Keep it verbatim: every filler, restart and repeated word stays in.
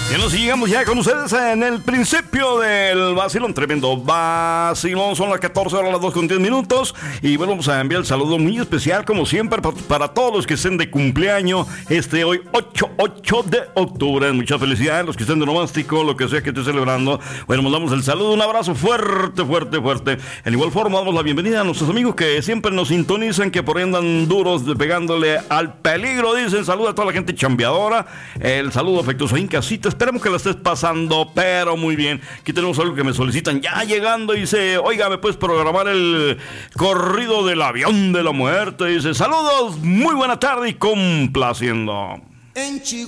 Bien, nos llegamos ya con ustedes en el principio del vacilón, tremendo vacilón. Son las catorce horas, las dos con diez minutos. Y bueno, vamos a enviar el saludo muy especial, como siempre, para, para todos los que estén de cumpleaños este hoy, ocho de octubre. Muchas felicidades, los que estén de nomástico, lo que sea que esté celebrando. Bueno, mandamos el saludo, un abrazo fuerte, fuerte, fuerte. En igual forma, damos la bienvenida a nuestros amigos que siempre nos sintonizan, que por ahí andan duros de pegándole al peligro. Dicen, saluda a toda la gente chambeadora. El saludo afectuoso en casita. Esperemos que la estés pasando, pero muy bien. Aquí tenemos algo que me solicitan ya llegando. Dice, oiga, ¿me puedes programar el corrido del avión de la muerte? Dice, saludos, muy buena tarde y complaciendo. En Chihuahua.